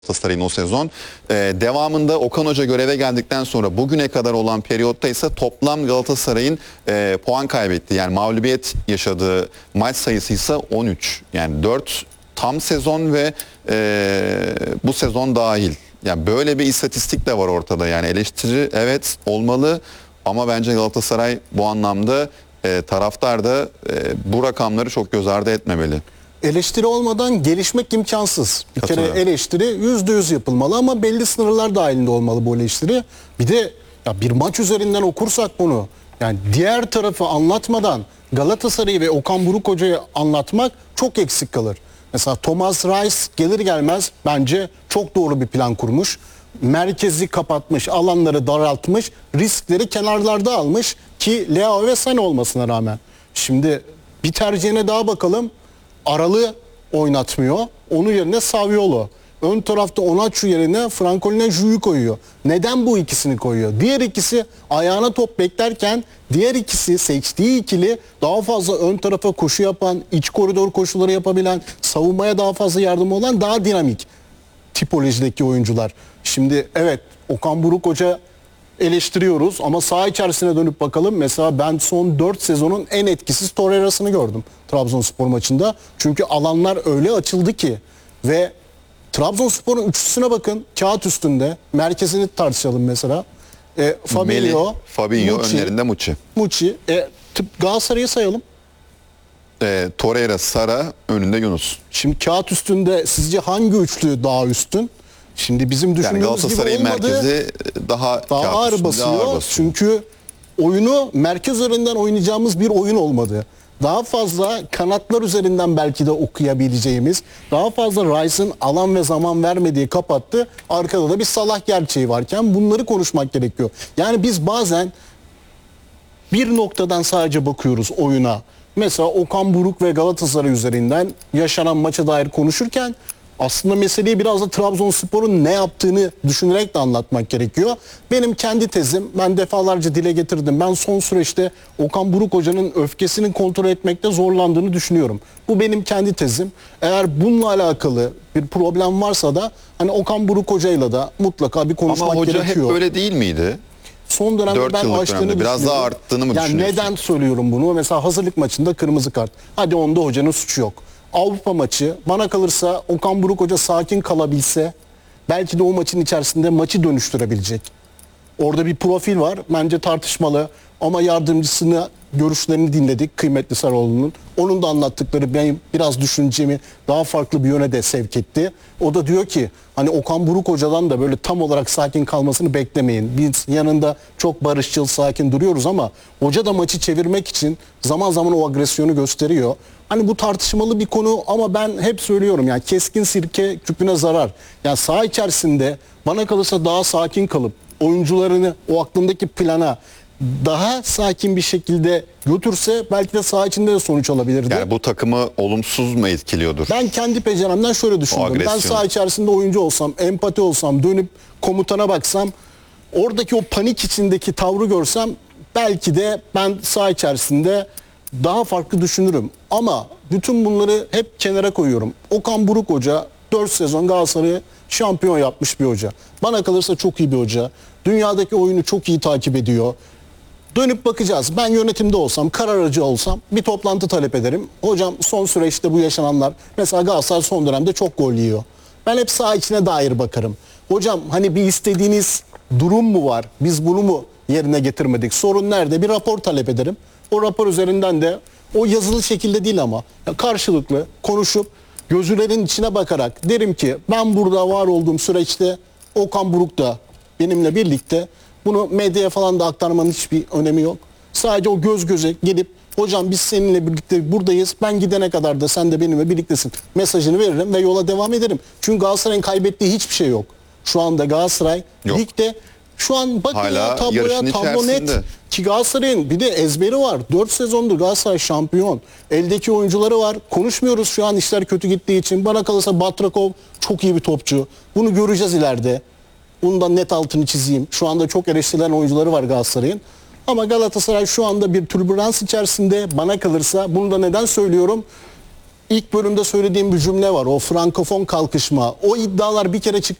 Galatasaray'ın o sezon. Devamında Okan Hoca göreve geldikten sonra bugüne kadar olan periyotta ise toplam Galatasaray'ın puan kaybettiği, yani mağlubiyet yaşadığı maç sayısı ise 13. Yani 4 tam sezon ve bu sezon dahil. Yani böyle bir istatistik de var ortada. Yani eleştiri evet olmalı ama bence Galatasaray bu anlamda taraftar da bu rakamları çok göz ardı etmemeli. Eleştiri olmadan gelişmek imkansız. Bir kere eleştiri %100 yapılmalı ama belli sınırlar dahilinde olmalı bu eleştiri. Bir de ya bir maç üzerinden okursak bunu, yani diğer tarafı anlatmadan Galatasaray'ı ve Okan Buruk Hoca'yı anlatmak çok eksik kalır. Mesela Thomas Reis gelir gelmez bence çok doğru bir plan kurmuş. Merkezi kapatmış, alanları daraltmış, riskleri kenarlarda almış ki Leao ve Sané olmasına rağmen. Şimdi bir tercihine daha bakalım. Aralı oynatmıyor. Onun yerine Saviolo. Ön tarafta Onaçu yerine Franco-Lijneu'yu koyuyor. Neden bu ikisini koyuyor? Diğer ikisi ayağına top beklerken diğer ikisi seçtiği ikili daha fazla ön tarafa koşu yapan, iç koridor koşuları yapabilen, savunmaya daha fazla yardımı olan daha dinamik tipolojideki oyuncular. Şimdi evet Okan Buruk Hoca eleştiriyoruz ama saha içerisine dönüp bakalım. Mesela ben son 4 sezonun en etkisiz Torreira'sını gördüm Trabzonspor maçında. Çünkü alanlar öyle açıldı ki ve Trabzonspor'un üçlüsüne bakın, kağıt üstünde. Merkezini tartışalım mesela. Fabinho, önlerinde Muçi. Galatasaray'ı sayalım. Torreira, Sara, önünde Yunus. Şimdi kağıt üstünde sizce hangi üçlü daha üstün? Şimdi bizim düşündüğümüz gibi olmadı. Merkezi daha ağır basıyor. Çünkü oyunu merkez üzerinden oynayacağımız bir oyun olmadı. Daha fazla kanatlar üzerinden belki de okuyabileceğimiz, daha fazla Rice'ın alan ve zaman vermediği kapattı. Arkada da bir Salah gerçeği varken bunları konuşmak gerekiyor. Yani biz bazen bir noktadan sadece bakıyoruz oyuna. Mesela Okan Buruk ve Galatasaray üzerinden yaşanan maça dair konuşurken aslında meseleyi biraz da Trabzonspor'un ne yaptığını düşünerek de anlatmak gerekiyor. Benim kendi tezim, ben defalarca dile getirdim. Ben son süreçte Okan Buruk Hoca'nın öfkesini kontrol etmekte zorlandığını düşünüyorum. Bu benim kendi tezim. Eğer bununla alakalı bir problem varsa da hani Okan Buruk Hoca'yla da mutlaka bir konuşmak gerekiyor. Ama hoca hep böyle değil miydi? Son dönemde ben açtığını biraz daha arttığını mı düşünüyorsun? Neden söylüyorum bunu? Mesela hazırlık maçında kırmızı kart. Hadi onda hocanın suçu yok. Avrupa maçı bana kalırsa Okan Buruk Hoca sakin kalabilse belki de o maçın içerisinde maçı dönüştürebilecek. Orada bir profil var. Bence tartışmalı ama yardımcısını, görüşlerini dinledik kıymetli Sarıoğlu'nun. Onun da anlattıkları benim biraz düşüncemi daha farklı bir yöne de sevk etti. O da diyor ki hani Okan Buruk Hoca'dan da böyle tam olarak sakin kalmasını beklemeyin. Biz yanında çok barışçıl, sakin duruyoruz ama hoca da maçı çevirmek için zaman zaman o agresyonu gösteriyor. Hani bu tartışmalı bir konu ama ben hep söylüyorum yani keskin sirke küpüne zarar. Yani saha içerisinde bana kalırsa daha sakin kalıp oyuncularını o aklındaki plana daha sakin bir şekilde götürse belki de saha içinde de sonuç alabilirdi. Yani bu takımı olumsuz mu etkiliyordur? Ben kendi penceremden şöyle düşünüyorum. Ben saha içerisinde oyuncu olsam, empati olsam, dönüp komutana baksam, oradaki o panik içindeki tavrı görsem belki de ben saha içerisinde daha farklı düşünürüm. Ama bütün bunları hep kenara koyuyorum. Okan Buruk Hoca 4 sezon Galatasaray'ı şampiyon yapmış bir hoca. Bana kalırsa çok iyi bir hoca. Dünyadaki oyunu çok iyi takip ediyor. Dönüp bakacağız. Ben yönetimde olsam, karar aracı olsam bir toplantı talep ederim. Hocam son süreçte bu yaşananlar, mesela Galatasaray son dönemde çok gol yiyor. Ben hep saha içine dair bakarım. Hocam hani bir istediğiniz durum mu var? Biz bunu mu yerine getirmedik? Sorun nerede? Bir rapor talep ederim. O rapor üzerinden de o yazılı şekilde değil ama karşılıklı konuşup gözlerin içine bakarak derim ki ben burada var olduğum süreçte Okan Buruk da benimle birlikte, bunu medyaya falan da aktarmanın hiçbir önemi yok. Sadece o göz göze gelip hocam biz seninle birlikte buradayız, ben gidene kadar da sen de benimle birliktesin mesajını veririm ve yola devam ederim. Çünkü Galatasaray'ın kaybettiği hiçbir şey yok. Şu anda Galatasaray ligde şu an bakın ya tablo net ki Galatasaray'ın bir de ezberi var. 4 sezondur Galatasaray şampiyon. Eldeki oyuncuları var. Konuşmuyoruz şu an işler kötü gittiği için. Bana kalırsa Batrakov çok iyi bir topçu. Bunu göreceğiz ileride. Bundan net altını çizeyim. Şu anda çok eleştirilen oyuncuları var Galatasaray'ın. Ama Galatasaray şu anda bir türbülans içerisinde bana kalırsa. Bunu da neden söylüyorum? ilk bölümde söylediğim bir cümle var. O frankofon kalkışma. O iddialar bir kere çıktı.